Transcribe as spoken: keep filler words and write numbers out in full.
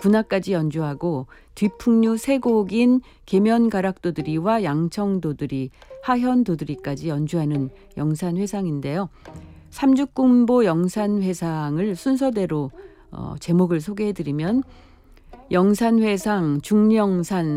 군악까지 연주하고 뒤풍류 세 곡인 계면가락도들이와 양청도들이, 하현도들이까지 연주하는 영산회상인데요. 삼죽군보 영산회상을 순서대로 어, 제목을 소개해드리면 영산회상, 중령산,